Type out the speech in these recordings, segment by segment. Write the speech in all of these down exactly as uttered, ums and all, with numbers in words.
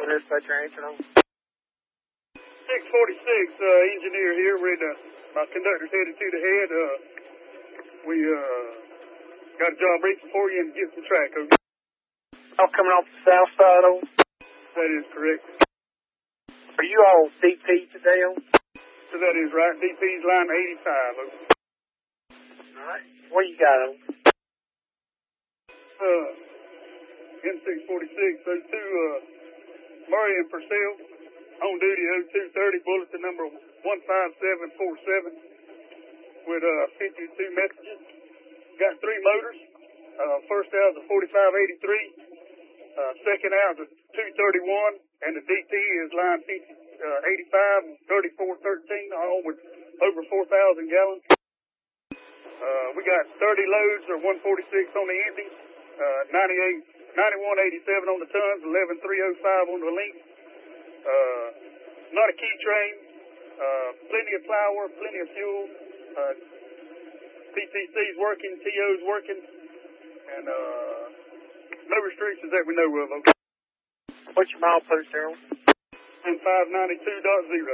dispatcher answer on. six forty-six, uh, engineer here. Ready to, my conductor's headed to the head. Uh, we, uh, got a job reaching for you and get some track over. I'm coming off the south side on. That is correct. Are you all D P today on? So that is right. D P's line eighty-five. Over. Alright. What you got on? Uh, M six forty-six, oh two, uh, Murray and Purcell. On duty, oh two thirty, bulletin number one five seven four seven. With, uh, fifty-two messages. Got three motors. Uh, first hour is a forty-five eighty-three. Uh, second hour is a two thirty-one. And the D P is line fifty, uh, eighty-five, thirty-four thirteen, all with over four thousand gallons. Uh, we got thirty loads or one forty-six on the ending, uh, ninety-eight, ninety-one eighty-seven on the tons, eleven three oh five on the length. Uh, not a key train, uh, plenty of flour, plenty of fuel, uh, P T C's working, T O's working, and, uh, no restrictions that we know of. Okay. What's your mile post there on? And five ninety-two point zero.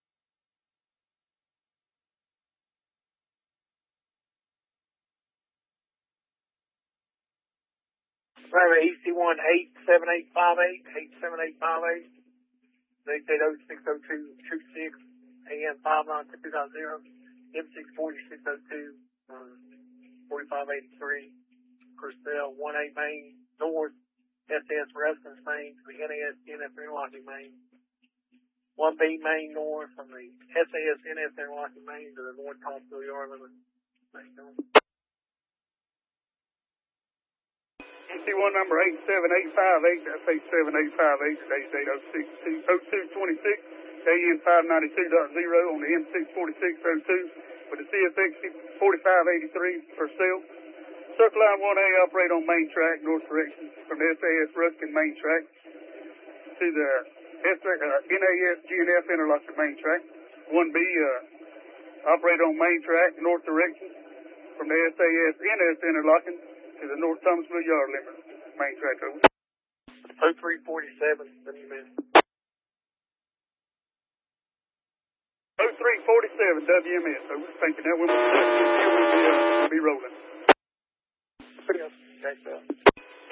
Remember E C one eight seven eight five eight, eight seven eight five eight. They said oh six oh two two six, A M five nine two point zero, M six forty-six oh two, uh, forty-five eighty-three, Purcell one A main north, S S residence main to the N A S N S interlocking main. one B main north from the S A S N S interlocking main to the North Thomasville Yard limit main north. M C one number eight seven eight five eight, that's eight seven eight five eight, today's date oh six two twenty-six, A M five ninety-two point zero on the M six forty-six oh two with the C S X forty-five eighty-three Purcell. Circle line one A operate on main track, north direction from the S A S Ruskin main track to the S A, uh, N A S G N F interlocking main track. one B uh, operate on main track, north direction from the S A S N S interlocking to the North Thomasville Yard limit, main track over. oh three forty-seven, W M S. oh three forty-seven, W M S, over. Thinking that when we, we'll be, uh, we'll be rolling. Pretty much. Thanks, uh.